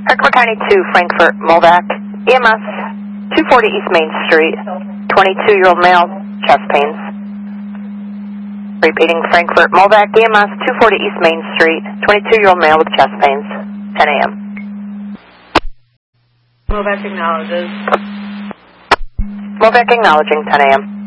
Herkimer County 2, Frankfurt, Molvac, EMS, 240 East Main Street, 22-year-old male, chest pains. Repeating, Frankfurt, Molvac, EMS, 240 East Main Street, 22-year-old male with chest pains, 10 a.m. Molvac acknowledges. Molvac acknowledging, 10 a.m.